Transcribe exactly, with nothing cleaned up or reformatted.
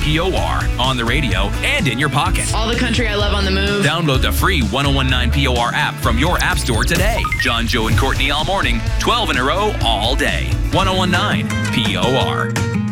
P O R on the radio and in your pocket. All the country I love on the move. Download the free ten nineteen P O R app from your app store today. John, Joe, and Courtney all morning, twelve in a row all day. ten nineteen P O R.